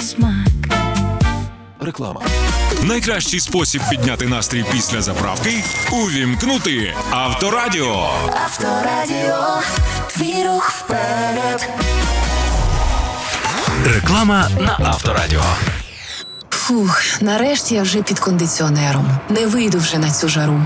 смак. Реклама. Найкращий спосіб підняти настрій після заправки – увімкнути Авторадіо. Авторадіо, твій рух вперед. Реклама на Авторадіо. Фух, нарешті я вже під кондиціонером. Не вийду вже на цю жару.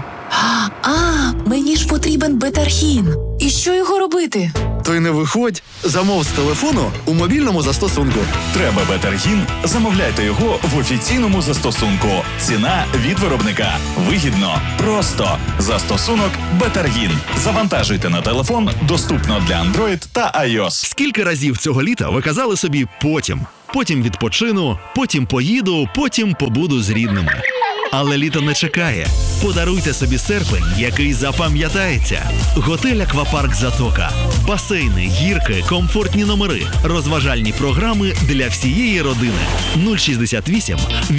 Мені ж потрібен бетаргін. І що його робити? То й не виходь. Замов з телефону у мобільному застосунку. Треба бетаргін? Замовляйте його в офіційному застосунку. Ціна від виробника. Вигідно. Просто. Застосунок Бетаргін. Завантажуйте на телефон. Доступно для Android та iOS. Скільки разів цього літа ви казали собі «потім»? Потім відпочину, потім поїду, потім побуду з рідними. Але літо не чекає. Подаруйте собі серпень, який запам'ятається. Готель «Аквапарк Затока». Басейни, гірки, комфортні номери, розважальні програми для всієї родини. 068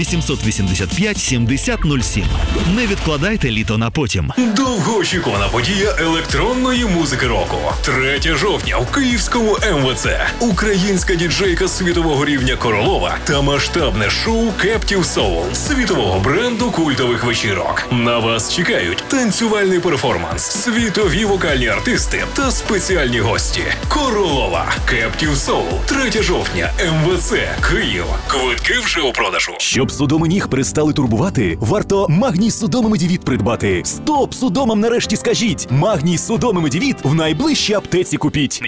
885 7007. Не відкладайте літо на потім. Довгоочікувана подія електронної музики року. 3 жовтня в Київському МВЦ. Українська діджейка світового рівня Королова та масштабне шоу Captive Soul світового бренду культових вечірок. На вас чекають танцювальний перформанс, світові вокальні артисти та спеціальні гості. Королова, Captive Soul, 3 жовтня, МВЦ, Київ. Квитки вже у продажу. Щоб судоми ніг перестали турбувати, варто Магній Судоми Медівіт придбати. Стоп судомам нарешті скажіть! Магній Судоми Медівіт в найближчій аптеці купіть.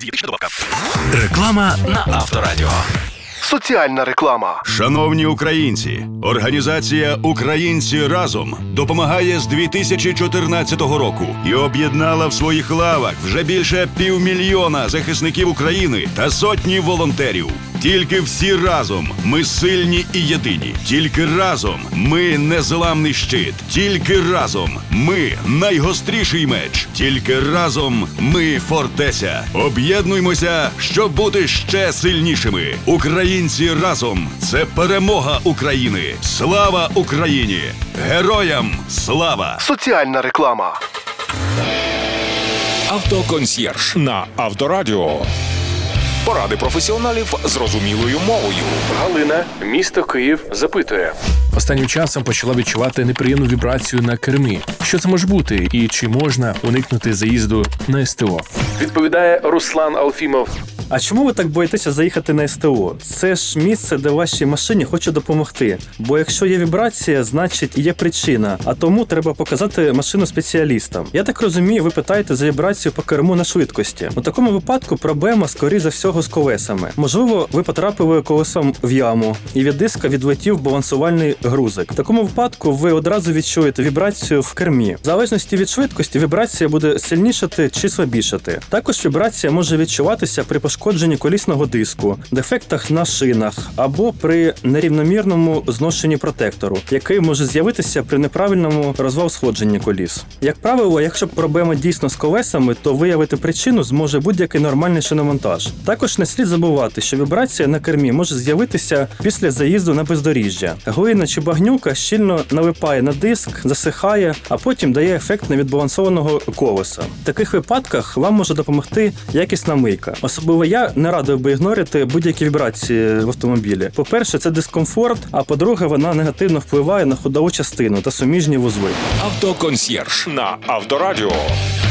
Реклама на Авторадіо. Соціальна реклама. Шановні українці, організація «Українці разом» допомагає з 2014 року і об'єднала в своїх лавах вже більше 500 000 захисників України та сотні волонтерів. Тільки всі разом ми сильні і єдині. Тільки разом ми незламний щит. Тільки разом ми найгостріший меч. Тільки разом ми фортеця. Об'єднуймося, щоб бути ще сильнішими. Українці разом – це перемога України. Слава Україні! Героям слава! Соціальна реклама. Автоконсьєрж на Авторадіо. Поради професіоналів зрозумілою мовою. Галина, місто Київ, запитує. Останнім часом почала відчувати неприємну вібрацію на кермі. Що це може бути і чи можна уникнути заїзду на СТО? Відповідає Руслан Алфімов. А чому ви так боїтеся заїхати на СТО? Це ж місце, де вашій машині хоче допомогти. Бо якщо є вібрація, значить є причина. А тому треба показати машину спеціалістам. Я так розумію, ви питаєте за вібрацію по керму на швидкості. У такому випадку проблема, скоріше за всього, з колесами. Можливо, ви потрапили колесом в яму і від диска відлетів балансувальний грузик. В такому випадку ви одразу відчуєте вібрацію в кермі. В залежності від швидкості вібрація буде сильнішати чи слабішати. Також вібрація може відчуватися при пошкодженні колісного диску, дефектах на шинах або при нерівномірному зношенні протектору, який може з'явитися при неправильному розвал-сходженні коліс. Як правило, якщо проблема дійсно з колесами, то виявити причину зможе будь-який нормальний шиномонтаж. Також не слід забувати, що вібрація на кермі може з'явитися після заїзду на бездоріжжя. Глина чи багнюка щільно налипає на диск, засихає, а потім дає ефект невідбалансованого колеса. В таких випадках вам може допомогти якісна мийка. Особливо я не радив би ігнорити будь-які вібрації в автомобілі. По-перше, це дискомфорт, а по-друге, вона негативно впливає на ходову частину та суміжні вузли. Автоконсьєрж на Авторадіо.